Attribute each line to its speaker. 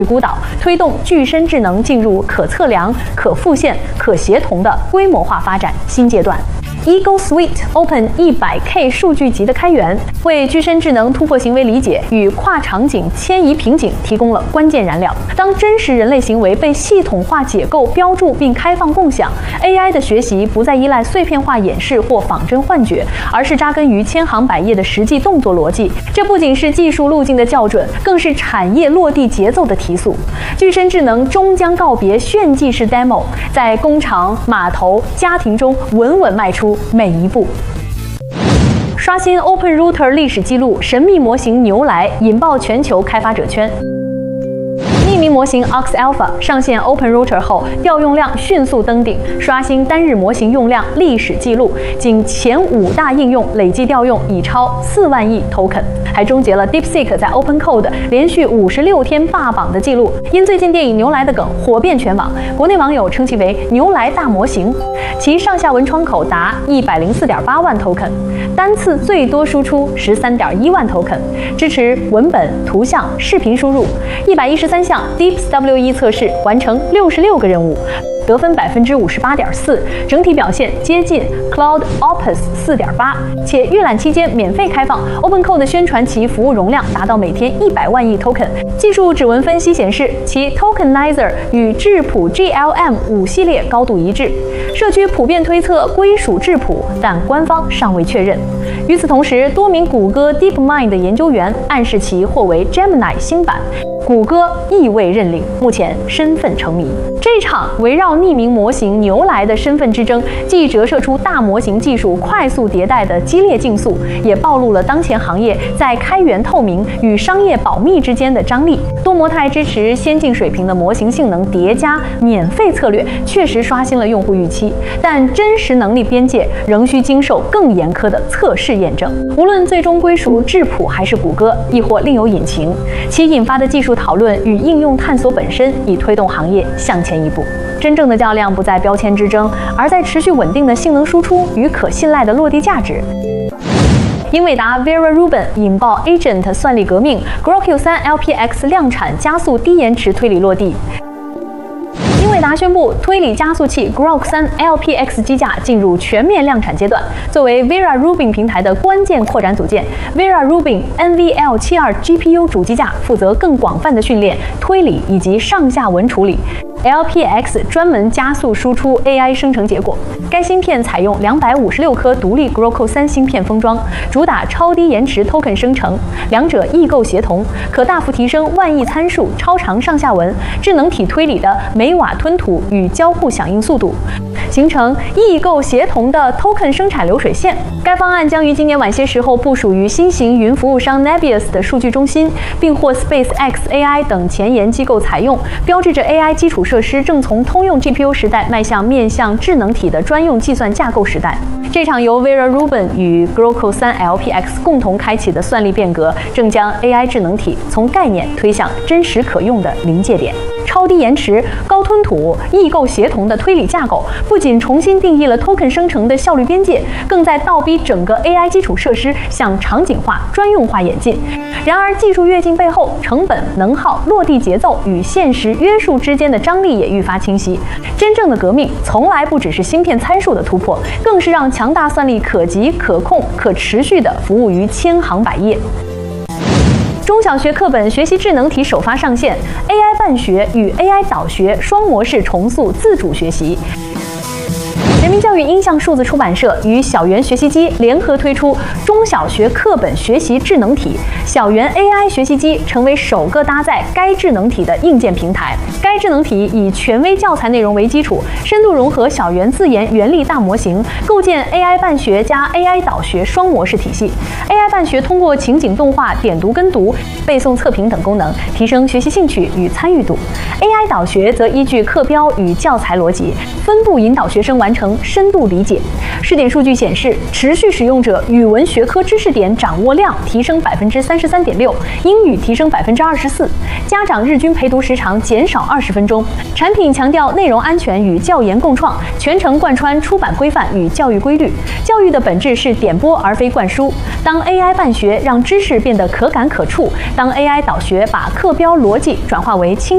Speaker 1: 孤岛，推动具身智能进入可测量、可复现、可协同的规模化发展新阶段。Eagle Suite Open 100K 数据集的开源，为具身智能突破行为理解与跨场景迁移瓶颈提供了关键燃料。当真实人类行为被系统化解构、标注并开放共享 ，AI 的学习不再依赖碎片化演示或仿真幻觉，而是扎根于千行百业的实际动作逻辑。这不仅是技术路径的校准，更是产业落地节奏的提速。具身智能终将告别炫技式 demo， 在工厂、码头、家庭中稳稳迈出每一步。刷新 Open Router 历史记录，神秘模型牛来引爆全球开发者圈。匿名模型 Ox Alpha 上线 Open Router 后，调用量迅速登顶，刷新单日模型用量历史记录，仅前5大应用累计调用已超4万亿 token， 还终结了 DeepSeek 在 Open Code 连续56天霸榜的记录。因最近电影《牛来》的梗火遍全网，国内网友称其为牛来大模型，其上下文窗口达104.8万 token， 单次最多输出13.1万 token， 支持文本、图像、视频输入，113项 DeepSWE 测试完成66个任务，得分58.4%，整体表现接近 Cloud Opus 4.8， 且预览期间免费开放。Open Code 宣传其服务容量达到每天100万亿 token。技术指纹分析显示，其 Tokenizer 与质谱 GLM5系列高度一致。社区普遍推测归属质谱，但官方尚未确认。与此同时，多名谷歌 DeepMind 的研究员暗示其或为 Gemini 新版。谷歌亦未认领，目前身份成谜。这场围绕匿名模型牛来的身份之争，既折射出大模型技术快速迭代的激烈竞速，也暴露了当前行业在开源透明与商业保密之间的张力。多模态支持先进水平的模型性能叠加免费策略，确实刷新了用户预期，但真实能力边界仍需经受更严苛的测试验证。无论最终归属质谱还是谷歌，亦或另有隐情，其引发的技术讨论与应用探索本身已推动行业向前一步。真正的较量不在标签之争，而在持续稳定的性能输出与可信赖的落地价值。英伟达 Vera Rubin 引爆 Agent 算力革命 ，Grok Q3 LPX 量产加速低延迟推理落地。英伟达宣布，推理加速器 Grok 3 LPX 机架进入全面量产阶段。作为 Vera Rubin 平台的关键扩展组件 ，Vera Rubin NVL72 GPU 主机架负责更广泛的训练、推理以及上下文处理。LPX 专门加速输出 AI 生成结果。该芯片采用256颗独立 Grok 3芯片封装，主打超低延迟 token 生成，两者异构协同，可大幅提升万亿参数、超长上下文、智能体推理的每瓦吞吐与交互响应速度，形成异构协同的 token 生产流水线。该方案将于今年晚些时候部署于新型云服务商 Nebius 的数据中心，并获 SpaceX AI 等前沿机构采用，标志着 AI 基础设施正从通用 GPU 时代迈向面向智能体的专用计算架构时代。这场由 Vera Rubin 与 Grok 3 LPX 共同开启的算力变革，正将 AI 智能体从概念推向真实可用的临界点。超低延迟、高吞吐、异构协同的推理架构，不仅重新定义了 token 生成的效率边界，更在倒逼整个 AI 基础设施向场景化、专用化演进。然而，技术跃进背后，成本、能耗、落地节奏与现实约束之间的张力也愈发清晰。真正的革命，从来不只是芯片参数的突破，更是让强大算力可及、可控、可持续地服务于千行百业。中小学课本学习智能题首发上线 ，AI 办学与 AI 导学双模式重塑自主学习。人民教育音像数字出版社与小猿学习机联合推出中小学课本学习智能体，小猿 AI 学习机成为首个搭载该智能体的硬件平台。该智能体以权威教材内容为基础，深度融合小猿自研原理大模型，构建 AI 办学加 AI 导学双模式体系。AI 办学通过情景动画、点读跟读、背诵测评等功能，提升学习兴趣与参与度。AI 导学则依据课标与教材逻辑，分步引导学生完成深度理解。试点数据显示，持续使用者语文学科知识点掌握量提升33.6%，英语提升24%，家长日均陪读时长减少20分钟。产品强调内容安全与教研共创，全程贯穿出版规范与教育规律。教育的本质是点拨而非灌输。当 AI 办学让知识变得可感可触，当 AI 导学把课标逻辑转化为轻